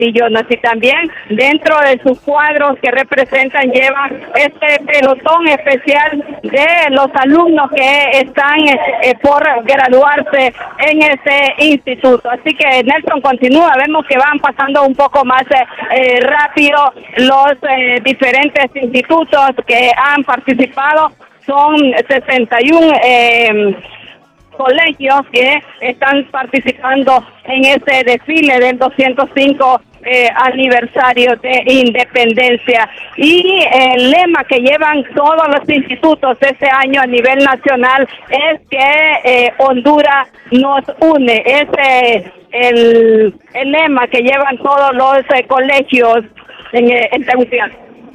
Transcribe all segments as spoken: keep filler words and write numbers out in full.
Castiglione. Y también dentro de sus cuadros que representan llevan este pelotón especial de los alumnos que están eh, por graduarse en este instituto. Así que Nelson continúa, vemos que van pasando un poco más eh, eh, rápido los eh, diferentes institutos que han participado. Son sesenta y uno eh, colegios que están participando en este desfile del doscientos cinco eh, aniversario de independencia, y el lema que llevan todos los institutos este año a nivel nacional es que eh, Honduras nos une. Es eh, el, el lema que llevan todos los eh, colegios en, eh, en Tegucigalpa.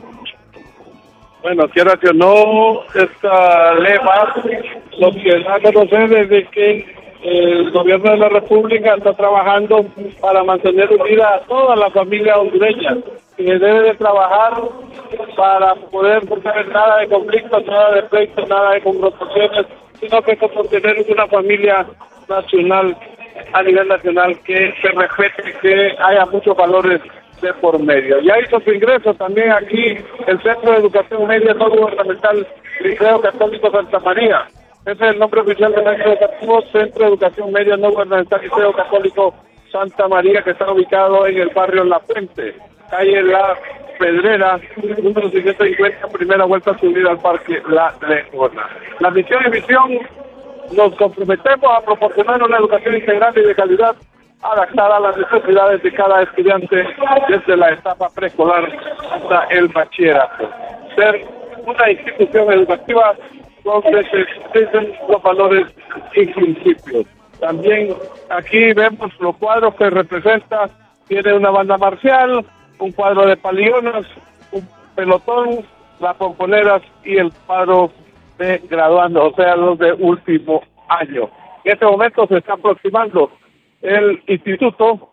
Bueno, quiero que no esta lema, lo que da a conocer es de que el gobierno de la República está trabajando para mantener unida a toda la familia hondureña, que debe de trabajar para poder no tener nada de conflicto, nada de pleito, nada de confrontaciones, sino que como tener una familia nacional, a nivel nacional, que se respete, que haya muchos valores de por medio. Ya hizo su ingreso también aquí el Centro de Educación Media No Gubernamental Liceo Católico Santa María. Ese es el nombre oficial del centro educativo, Centro de Educación Media No Gubernamental Liceo Católico Santa María, que está ubicado en el barrio La Fuente, calle La Pedrera, número ciento cincuenta, primera vuelta subida al Parque La Leona. La misión y visión: nos comprometemos a proporcionar una educación integral y de calidad adaptada a las necesidades de cada estudiante desde la etapa preescolar hasta el bachillerato. Ser una institución educativa donde se expresen los valores y principios. También aquí vemos los cuadros que representa, tiene una banda marcial, un cuadro de palionas, un pelotón, las pomponeras y el cuadro de graduandos, o sea, los de último año. En este momento se está aproximando el Instituto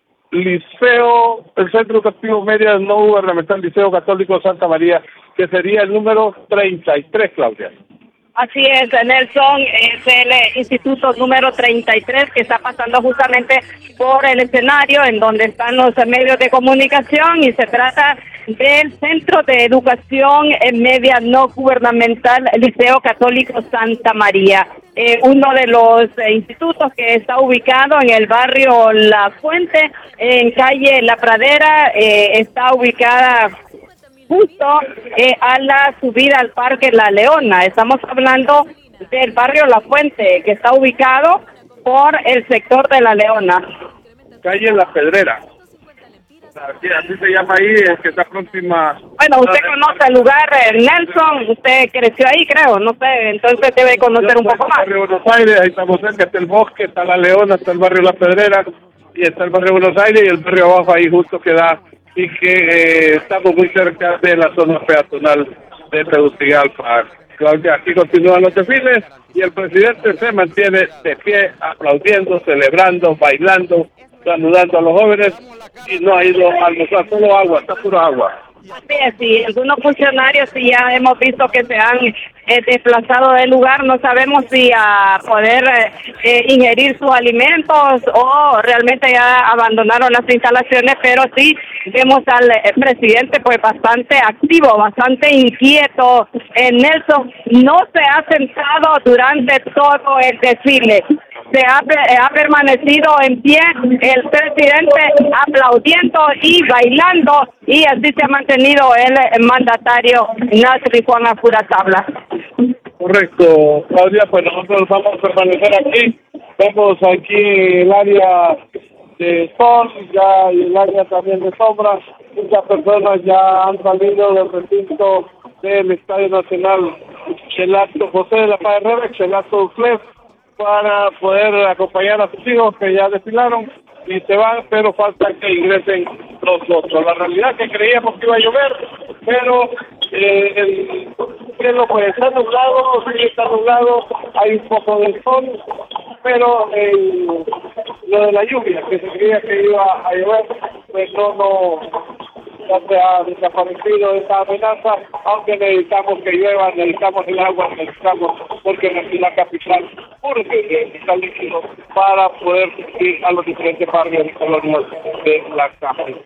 Liceo, el Centro Educativo Media No Gubernamental Liceo Católico Santa María, que sería el número treinta y tres, Claudia. Así es, Nelson, es el eh, instituto número treinta y tres que está pasando justamente por el escenario en donde están los eh, medios de comunicación, y se trata del Centro de Educación en Media No Gubernamental Liceo Católico Santa María, eh, uno de los eh, institutos que está ubicado en el barrio La Fuente, en calle La Pradera, eh, está ubicada justo eh, a la subida al Parque La Leona. Estamos hablando del barrio La Fuente, que está ubicado por el sector de La Leona. Calle La Pedrera. Así, así se llama ahí, es que está próxima. Bueno, usted conoce el lugar, eh, Nelson, usted creció ahí, creo, no sé, entonces debe conocer un poco más. El barrio Buenos Aires, ahí estamos cerca, está el bosque, está La Leona, está el barrio La Pedrera, y está el barrio Buenos Aires, y el barrio abajo ahí justo que da, y que eh, estamos muy cerca de la zona peatonal de Tegucigalpa. Claudia, aquí continúan los desfiles y el presidente se mantiene de pie, aplaudiendo, celebrando, bailando, saludando a los jóvenes, y no ha ido a almorzar, solo agua, está puro agua. Así es, sí, algunos funcionarios sí ya hemos visto que se han eh, desplazado del lugar, no sabemos si a poder eh, eh, ingerir sus alimentos o realmente ya abandonaron las instalaciones, pero sí vemos al eh, presidente pues bastante activo, bastante inquieto. Eh, Nelson no se ha sentado durante todo el desfile. Se ha, eh, ha permanecido en pie el presidente aplaudiendo y bailando, y así se ha mantenido el, el mandatario Nasri Juan Apuratabla. Correcto, Claudia, pues nosotros vamos a permanecer aquí. Vemos aquí el área de sol, ya y el área también de sombra. Muchas personas ya han salido del recinto del Estadio Nacional Chelato José de la Paz Herrera, Chelato Clef, para poder acompañar a sus hijos que ya desfilaron y se van, pero falta que ingresen los otros. La realidad es que creíamos que iba a llover, pero eh, el cielo pues está nublado, sí está nublado, hay un poco de sol, pero eh, lo de la lluvia, que se creía que iba a llover, pues no, no, ya se ha desaparecido esa amenaza, aunque necesitamos que llueva, necesitamos el agua, necesitamos, porque en la capital urge está líquido para poder ir a los diferentes barrios y colonias de la capital.